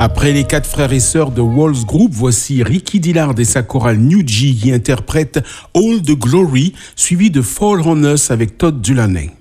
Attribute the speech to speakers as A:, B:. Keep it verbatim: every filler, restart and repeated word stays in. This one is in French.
A: Après les quatre frères et sœurs de Walls Group, voici Ricky Dillard et sa chorale New G qui interprètent All the Glory, suivi de Fall on Us avec Todd Dulaney.